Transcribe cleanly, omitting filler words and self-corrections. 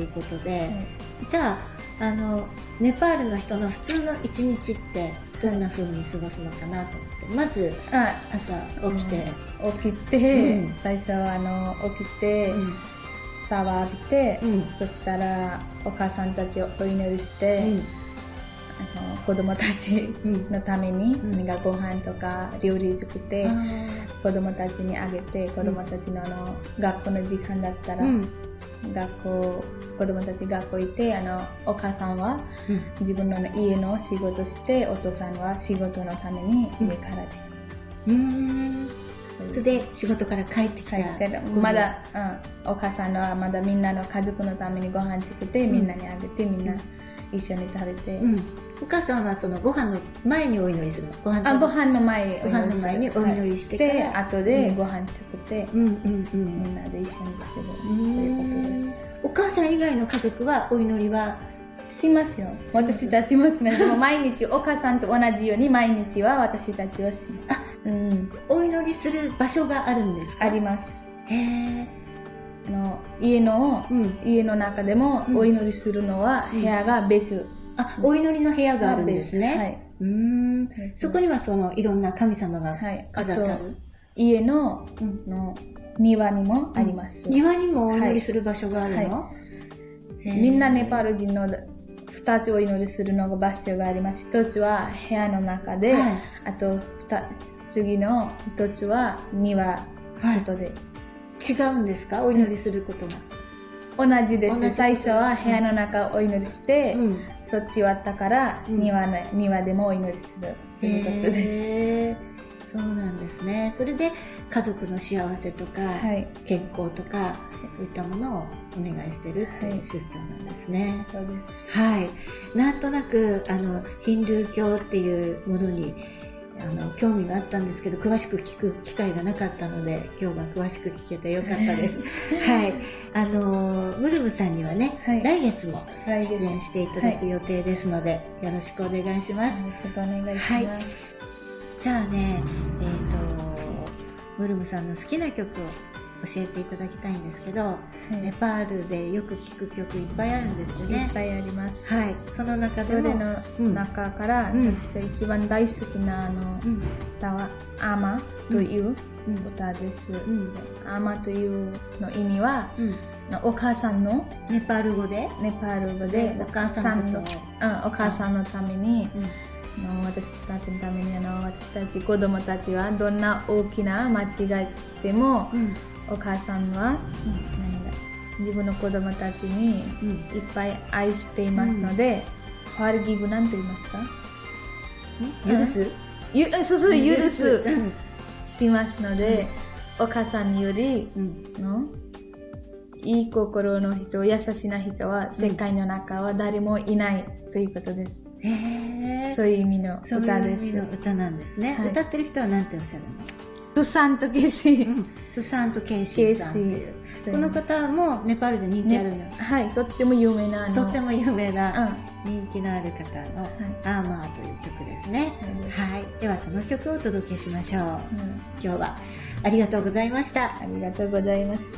ことで、じゃあ、ネパールの人の普通の一日ってどんな風に過ごすのかなと思って、まず朝起きて、 最初起きて、シャワー浴びて、そしたらお母さんたちをお祈りして、子供たちのためにご飯とか料理作って子供たちにあげて、子供たちの学校の時間だったら、子供たち学校行って、お母さんは自分の家の仕事して、お父さんは仕事のために家からで、 それで仕事から帰ってきたらまだ、お母さんはまだみんなの家族のためにご飯作って、みんなにあげて、みんな一緒に食べて、 お母さんはそのご飯の前にお祈りするの？ ご飯の前にお祈りして後でご飯作って、みんなで一緒に食べるということです。 お母さん以外の家族はお祈りはしますよ。私たちもします。でも毎日お母さんと同じように毎日は私たちはします。 お祈りする場所があるんですか？ あります。家の中でもお祈りするのは部屋が別。 お祈りの部屋があるんですね。そこにはそのいろんな神様が飾ってある。 家の庭にもあります。 庭にもお祈りする場所があるの？ みんなネパール人の2つお祈りするのが場所があります。1つは部屋の中で、あと次の1つは庭、外で。 違うんですか？お祈りすることが。 同じです。最初は部屋の中をお祈りして、そっち終わったから庭でもお祈りするということです。 そうなんですね。それで家族の幸せとか、健康とかそういったものをお願いしてるっていう宗教なんですね。 そうです。 なんとなくヒンドゥー教っていうものに興味があったんですけど、詳しく聞く機会がなかったので、今日は詳しく聞けてよかったです。ムルムさんにはね、来月も出演していただく予定ですので、よろしくお願いします。 よろしくお願いします。 じゃあね、ムルムさんの好きな曲を教えていただきたいんですけど、ネパールでよく聴く曲いっぱいあるんですよね。 いっぱいあります。 その中でもそれの中から、私が一番大好きな歌はアマという歌です。アマというの意味は、お母さんのネパール語でお母さんのために、私たちのために私たち子供たちはどんな大きな間違いでも、お母さんは、自分の子供たちにいっぱい愛していますので、forgive なんて言いますか？ 許す？ 許すしますので、お母さんよりいい心の人、優しな人は世界の中は誰もいないということです。そういう意味の歌です。 そういう意味の歌なんですね。歌ってる人は何ておっしゃるの？ スサント・ケイシー。 スサント・ケイシーさんっていう。この方もネパールで人気あるんです。 とっても有名なとっても有名な人気のある方のアーマーという曲ですね。ではその曲をお届けしましょう。今日はありがとうございました。 ありがとうございました。